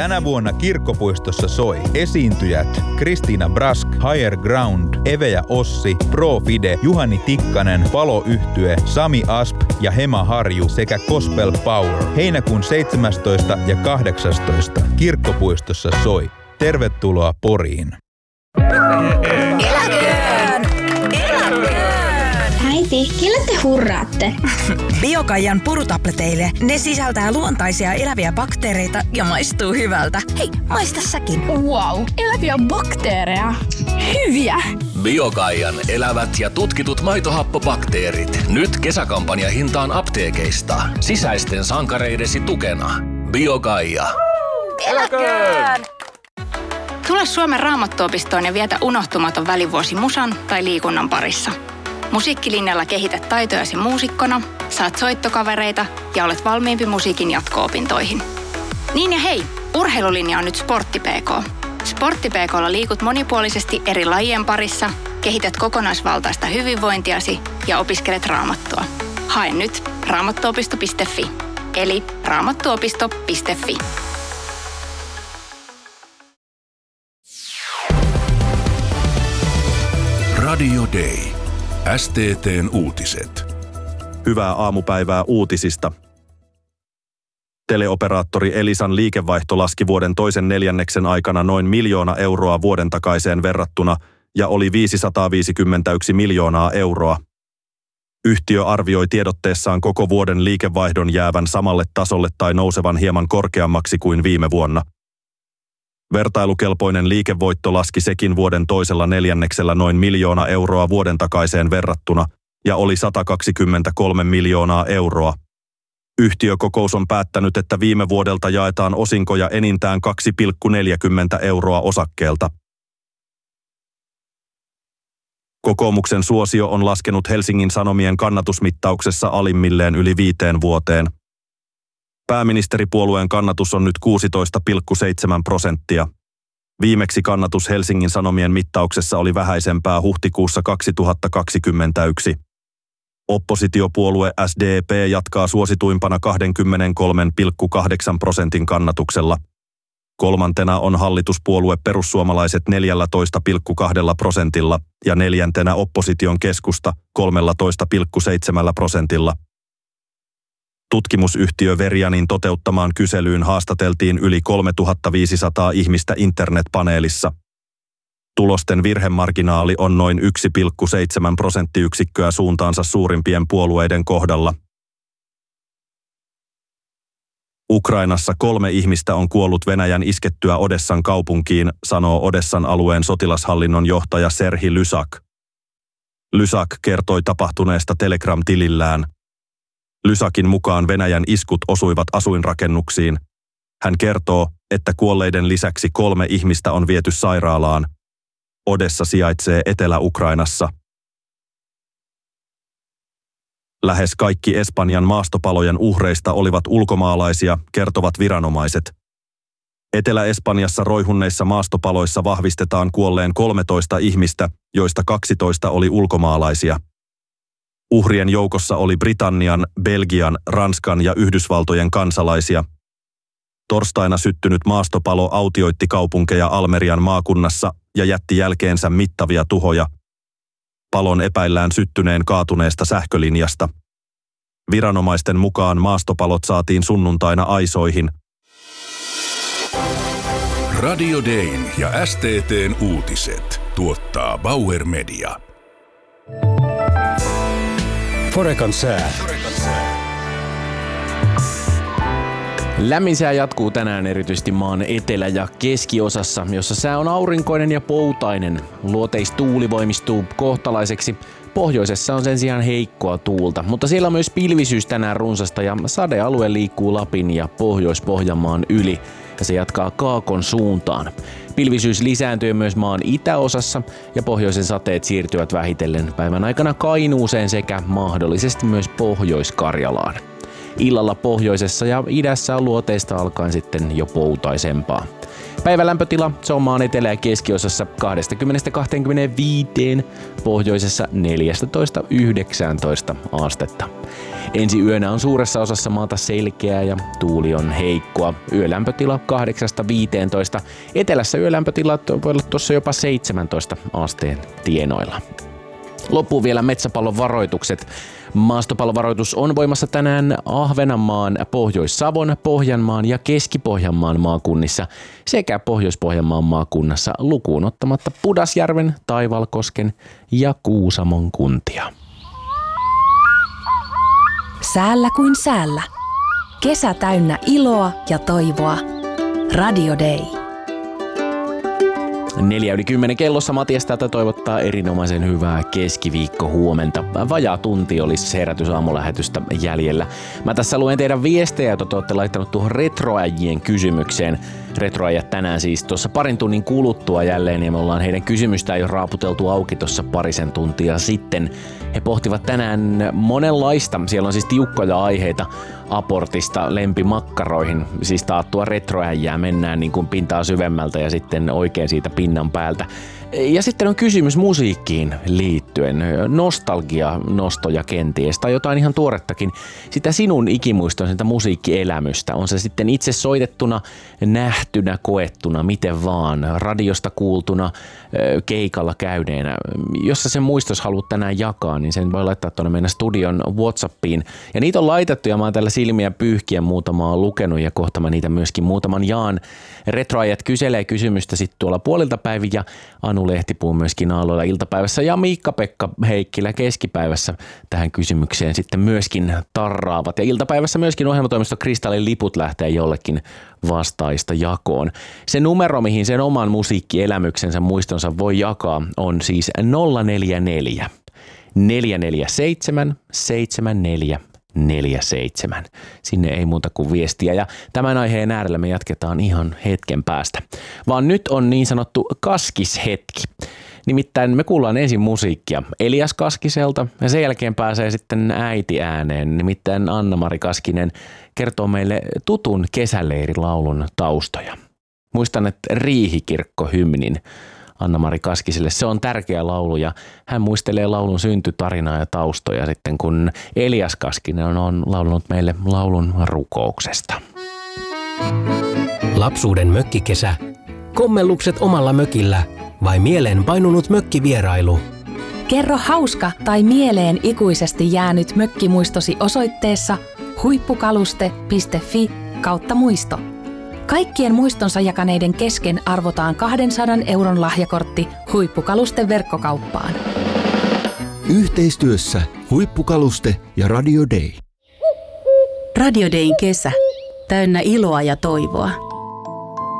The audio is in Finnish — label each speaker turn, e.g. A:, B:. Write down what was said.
A: Tänä vuonna Kirkkopuistossa soi esiintyjät Kristiina Brask, Higher Ground, Eve ja Ossi, Pro Fide, Juhani Tikkanen, Palo-yhtye, Sami Asp ja Hema Harju sekä Gospel Power. Heinäkuun 17. ja 18. Kirkkopuistossa soi. Tervetuloa Poriin.
B: Eläköön!
C: Äiti, kelle te hurraatte?
B: Biokaijan purutableteille. Ne sisältää luontaisia eläviä bakteereita ja maistuu hyvältä. Hei, maista säkin.
C: Wow, eläviä bakteereja. Hyviä!
D: Biokaijan elävät ja tutkitut maitohappobakteerit. Nyt kesäkampanjahintaan apteekeista. Sisäisten sankareidesi tukena. Biokaija.
B: Eläköön! Tule Suomen Raamattuopistoon ja vietä unohtumaton välivuosi musan tai liikunnan parissa. Musiikkilinjalla kehität taitojasi muusikkona, saat soittokavereita ja olet valmiimpi musiikin jatko-opintoihin. Niin ja hei, urheilulinja on nyt Sportti PK. Sportti PK:lla liikut monipuolisesti eri lajien parissa, kehität kokonaisvaltaista hyvinvointiasi ja opiskelet raamattua. Hae nyt raamattuopisto.fi eli raamattuopisto.fi.
E: Radio Day. STT:n uutiset.
F: Hyvää aamupäivää uutisista. Teleoperaattori Elisan liikevaihto laski vuoden toisen neljänneksen aikana noin 1 miljoona euroa vuoden takaiseen verrattuna ja oli 551 miljoonaa euroa. Yhtiö arvioi tiedotteessaan koko vuoden liikevaihdon jäävän samalle tasolle tai nousevan hieman korkeammaksi kuin viime vuonna. Vertailukelpoinen liikevoitto laski sekin vuoden toisella neljänneksellä noin 1 miljoona euroa vuoden takaiseen verrattuna ja oli 123 miljoonaa euroa. Yhtiökokous on päättänyt, että viime vuodelta jaetaan osinkoja enintään 2,40 euroa osakkeelta. Kokoomuksen suosio on laskenut Helsingin Sanomien kannatusmittauksessa alimmilleen yli 5 vuoteen. Pääministeripuolueen kannatus on nyt 16,7%. Viimeksi kannatus Helsingin Sanomien mittauksessa oli vähäisempää huhtikuussa 2021. Oppositiopuolue SDP jatkaa suosituimpana 23,8% kannatuksella. Kolmantena on hallituspuolue Perussuomalaiset 14,2% ja neljäntenä opposition keskusta 13,7%. Tutkimusyhtiö Verianin toteuttamaan kyselyyn haastateltiin yli 3500 ihmistä internetpaneelissa. Tulosten virhemarginaali on noin 1,7 prosenttiyksikköä suuntaansa suurimpien puolueiden kohdalla. Ukrainassa 3 ihmistä on kuollut Venäjän iskettyä Odessan kaupunkiin, sanoo Odessan alueen sotilashallinnon johtaja Serhi Lysak. Lysak kertoi tapahtuneesta Telegram-tilillään. Lysakin mukaan Venäjän iskut osuivat asuinrakennuksiin. Hän kertoo, että kuolleiden lisäksi 3 ihmistä on viety sairaalaan. Odessa sijaitsee Etelä-Ukrainassa. Lähes kaikki Espanjan maastopalojen uhreista olivat ulkomaalaisia, kertovat viranomaiset. Etelä-Espanjassa roihunneissa maastopaloissa vahvistetaan kuolleen 13 ihmistä, joista 12 oli ulkomaalaisia. Uhrien joukossa oli Britannian, Belgian, Ranskan ja Yhdysvaltojen kansalaisia. Torstaina syttynyt maastopalo autioitti kaupunkeja Almerian maakunnassa ja jätti jälkeensä mittavia tuhoja. Palon epäillään syttyneen kaatuneesta sähkölinjasta. Viranomaisten mukaan maastopalot saatiin sunnuntaina aisoihin.
E: Radio Dayn ja STT:n uutiset tuottaa Bauer Media.
G: Forekan sää. Lämmin sää jatkuu tänään erityisesti maan etelä- ja keskiosassa, jossa sää on aurinkoinen ja poutainen. Luoteistuuli voimistuu kohtalaiseksi. Pohjoisessa on sen sijaan heikkoa tuulta, mutta siellä on myös pilvisyys tänään runsasta ja sadealue liikkuu Lapin ja Pohjois-Pohjanmaan yli ja se jatkaa kaakon suuntaan. Pilvisyys lisääntyy myös maan itäosassa ja pohjoisen sateet siirtyvät vähitellen päivän aikana Kainuuseen sekä mahdollisesti myös Pohjois-Karjalaan. Illalla pohjoisessa ja idässä on luoteista alkaen sitten jo poutaisempaa. Päivän lämpötila, se on maan etelä- ja keskiosassa 20-25, pohjoisessa 14-19 astetta. Ensi yönä on suuressa osassa maata selkeää ja tuuli on heikkoa. Yölämpötila 8-15. Etelässä yölämpötilat voi olla tuossa jopa 17 asteen tienoilla. Loppuun vielä metsäpallon varoitukset. Maastopallovaroitus on voimassa tänään Ahvenanmaan, Pohjois-Savon, Pohjanmaan ja Keski-Pohjanmaan maakunnissa sekä Pohjois-Pohjanmaan maakunnassa lukuun ottamatta Pudasjärven, Taivalkosken ja Kuusamon kuntia.
H: Säällä kuin säällä. Kesä täynnä iloa ja toivoa. Radio Day.
G: 9:10 kellossa Matias täältä toivottaa erinomaisen hyvää keskiviikkohuomenta. Vajaa tunti olisi herätysaamulähetystä jäljellä. Mä tässä luen teidän viestejä, joita olette laittanut tuohon retroäjien kysymykseen. Retroäjät tänään siis tuossa parin tunnin kuluttua jälleen ja me ollaan heidän kysymystään jo raaputeltu auki tuossa parisen tuntia sitten. He pohtivat tänään monenlaista, siellä on siis tiukkoja aiheita abortista lempimakkaroihin, siis taattua retroäjää, mennään niin kuin pintaa syvemmältä ja sitten oikein siitä pinnan päältä. Ja sitten on kysymys musiikkiin liittyen, nostalgia-nostoja kenties tai jotain ihan tuorettakin, sitä sinun ikimuiston, sitä musiikkielämystä, on se sitten itse soitettuna, nähtynä, koettuna, miten vaan, radiosta kuultuna, keikalla käyneenä. Jos sä sen muistos haluat tänään jakaa, niin sen voi laittaa tuonne meidän studion WhatsAppiin. Ja niitä on laitettu ja mä oon tällä silmiä pyyhkiä muutamaa lukenut ja kohta mä niitä myöskin muutaman jaan. Retroajat kyselee kysymystä sitten tuolla puolilta päivin ja Anu Lehtipuu myöskin aalloilla iltapäivässä ja Miikka-Pekka Heikkilä keskipäivässä tähän kysymykseen sitten myöskin tarraavat. Ja iltapäivässä myöskin ohjelmatoimisto Kristallin liput lähtee jollekin vastaista jakoon. Se numero, mihin sen oman musiikkielämyksensä muistonsa voi jakaa, on siis 044 447 7447. Sinne ei muuta kuin viestiä ja tämän aiheen äärellä me jatketaan ihan hetken päästä. Vaan nyt on niin sanottu kaskishetki. Nimittäin me kuullaan ensin musiikkia Elias Kaskiselta ja sen jälkeen pääsee sitten äiti ääneen. Nimittäin Anna-Mari Kaskinen kertoo meille tutun kesäleirilaulun taustoja. Muistan, että Riihikirkko-hymnin Anna-Mari Kaskiselle. Se on tärkeä laulu ja hän muistelee laulun syntytarinaa ja taustoja sitten, kun Elias Kaskinen on laulunut meille laulun rukouksesta.
I: Lapsuuden mökkikesä, kommellukset omalla mökillä vai mieleen painunut mökkivierailu?
H: Kerro hauska tai mieleen ikuisesti jäänyt mökkimuistosi osoitteessa huippukaluste.fi/muisto. Kaikkien muistonsa jakaneiden kesken arvotaan 200 € lahjakortti Huippukalusten verkkokauppaan.
J: Yhteistyössä Huippukaluste ja Radio Day.
K: Radio Dayn kesä. Täynnä iloa ja toivoa.